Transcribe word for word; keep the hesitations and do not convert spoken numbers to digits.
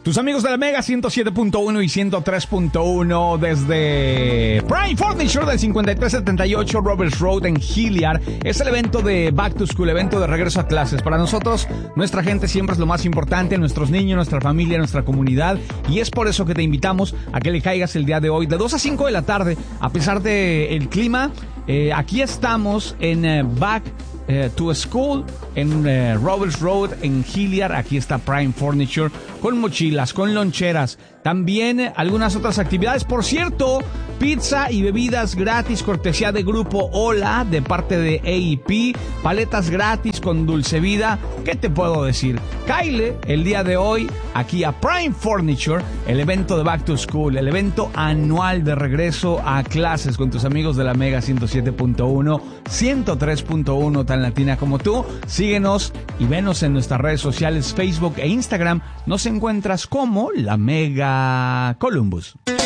Tus amigos de la Mega ciento siete punto uno y ciento tres punto uno desde Prime Furniture del cincuenta y tres setenta y ocho Roberts Road en Hilliard. Es el evento de Back to School, evento de regreso a clases. Para nosotros, nuestra gente siempre es lo más importante, nuestros niños, nuestra familia, nuestra comunidad. Y es por eso que te invitamos a que le caigas el día de hoy de dos a cinco de la tarde. A pesar del clima, eh, aquí estamos en eh, Back Uh, to School en uh, Roberts Road en Hilliard. Aquí está Prime Furniture con mochilas, con loncheras, también eh, algunas otras actividades. Por cierto, pizza y bebidas gratis cortesía de Grupo Hola de parte de A E P, paletas gratis con Dulce Vida. ¿Qué te puedo decir? Kyle, el día de hoy aquí a Prime Furniture, el evento de Back to School, el evento anual de regreso a clases con tus amigos de la Mega ciento siete punto uno, ciento tres punto uno, tan latina como tú. Síguenos y venos en nuestras redes sociales, Facebook e Instagram. Nos encuentras como la Mega Columbus.